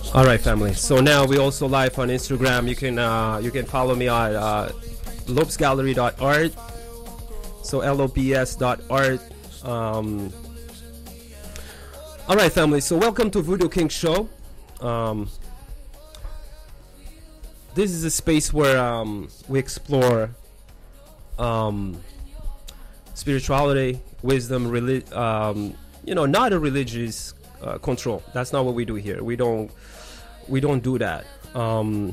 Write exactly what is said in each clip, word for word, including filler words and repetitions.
All right, family. So now we also live on Instagram. You can uh, you can follow me on uh, lopes gallery dot art. So L O P S dot art. Um, all right, family. So welcome to Voodoo King Show. Um, this is a space where um, we explore um, spirituality, wisdom, relig- um, you know, not a religious uh, control. That's not what we do here. We don't. We don't do that. Um,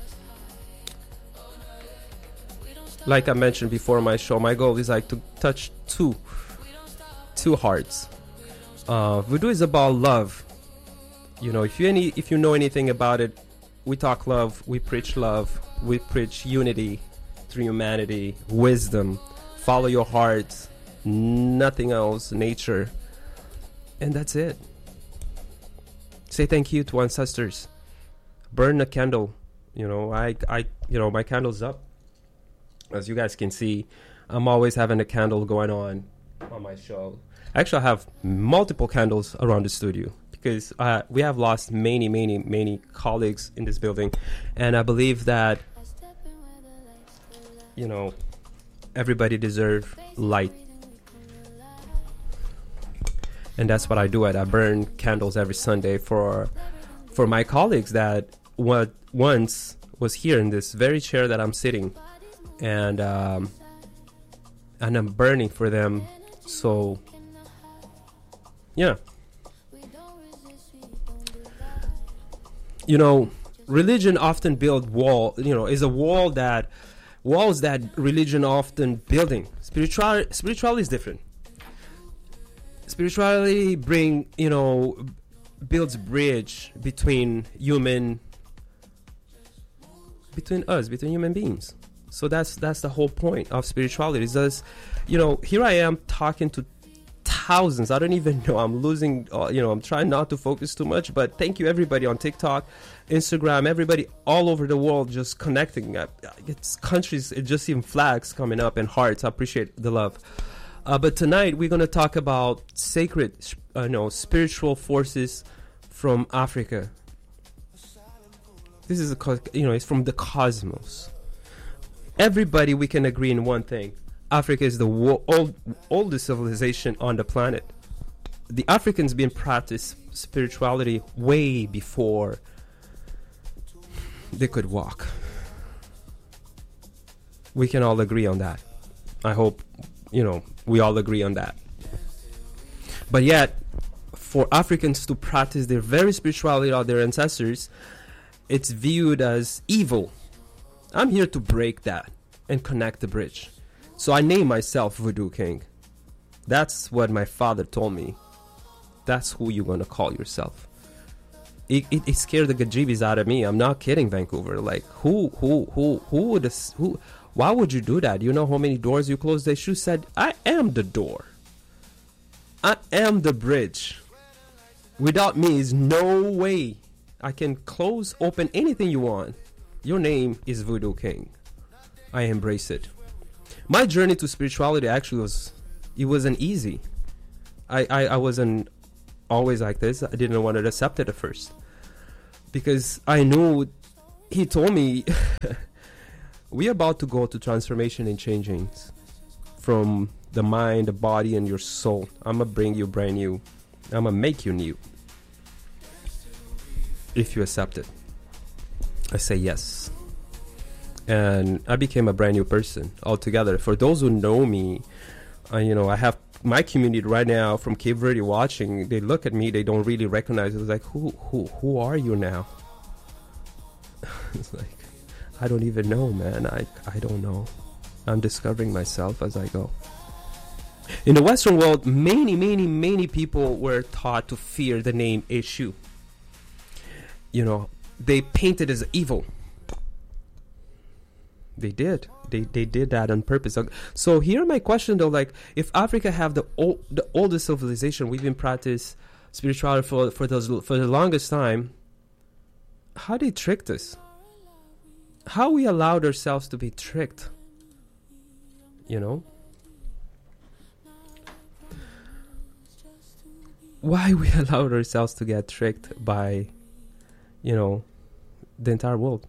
like I mentioned before my show, my goal is like to touch two, two hearts. Uh, Voodoo is about love. You know, if you any, if you know anything about it, we talk love, we preach love, we preach unity through humanity, wisdom. Follow your heart, nothing else, nature, and that's it. Say thank you to ancestors. Burn a candle. You know, I, I, you know, my candle's up. As you guys can see, I'm always having a candle going on on my show. Actually, I have multiple candles around the studio because uh, we have lost many, many, many colleagues in this building. And I believe that, you know, everybody deserves light. And that's what I do. It. I burn candles every Sunday for for my colleagues that what once was here in this very chair that I'm sitting, and um, and I'm burning for them. So yeah, you know, religion often build wall. You know, is a wall that walls that religion often building. Spiritual spirituality is different. Spirituality bring, you know, builds bridge between human, between us, between human beings. So that's that's the whole point of spirituality. Is just, you know, here I am talking to thousands. I don't even know. I'm losing, uh, you know, I'm trying not to focus too much. But thank you everybody on TikTok, Instagram, everybody all over the world just connecting. It's countries, it just even flags coming up and hearts. I appreciate the love. Uh, but tonight we're going to talk about sacred, uh, no, spiritual forces from Africa. This is, a, you know, it's from the cosmos. Everybody, we can agree in one thing. Africa is the wo- old, oldest civilization on the planet. The Africans been practiced spirituality way before they could walk. We can all agree on that. I hope, you know, we all agree on that. But yet, for Africans to practice their very spirituality of their ancestors, it's viewed as evil. I'm here to break that and connect the bridge. So I name myself Voodoo King. That's what my father told me. That's who you're going to call yourself. It, it, it scared the gajibis out of me. I'm not kidding, Vancouver. Like, who, who, who, who would, who... Why would you do that? You know how many doors you closed? They should said, I am the door. I am the bridge. Without me is no way I can close, open anything you want. Your name is Voodoo King. I embrace it. My journey to spirituality actually was, it wasn't easy. I, I, I wasn't always like this. I didn't want to accept it at first. Because I knew, he told me... We're about to go to transformation and changing from the mind, the body, and your soul. I'm going to bring you brand new. I'm going to make you new. If you accept it. I say yes. And I became a brand new person altogether. For those who know me, uh, you know, I have my community right now from Cape Verde watching. They look at me. They don't really recognize it. It's like, who, who, who are you now? It's like, I don't even know, man. I, I don't know. I'm discovering myself as I go. In the Western world, many, many, many people were taught to fear the name Eshu. You know, they painted as evil. They did. They they did that on purpose. So here my question though, like, if Africa have the old, the oldest civilization, we've been practice spirituality for for those for the longest time. How they tricked us? How we allowed ourselves to be tricked, you know? Why we allowed ourselves to get tricked by you know, the entire world.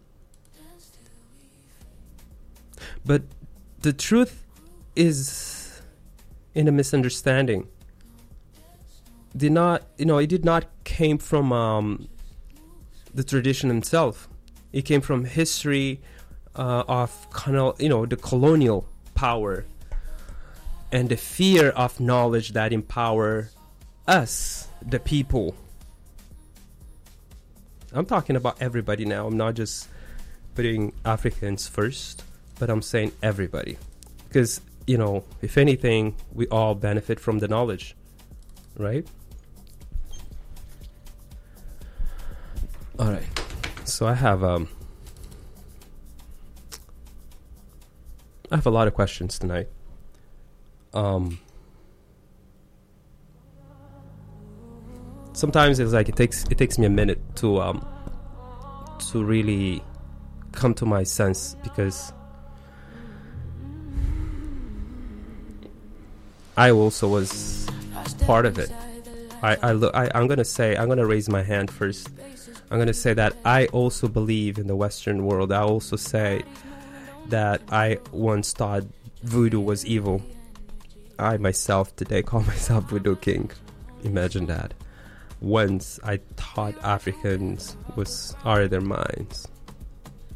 But the truth is in a misunderstanding. Did not, you know, it did not came from um, the tradition itself. It came from history uh, of, you know, the colonial power and the fear of knowledge that empower us, the people. I'm talking about everybody now. I'm not just putting Africans first, but I'm saying everybody. Because, you know, if anything, we all benefit from the knowledge, right? All right. So I have um I have a lot of questions tonight. Um Sometimes it's like it takes it takes me a minute to um to really come to my sense, because I also was part of it. I I look I, I'm gonna say I'm gonna raise my hand first. I'm gonna say that I also believe in the Western world. I also say that I once thought voodoo was evil. I myself today call myself Voodoo King. Imagine that. Once I thought Africans was out of their minds.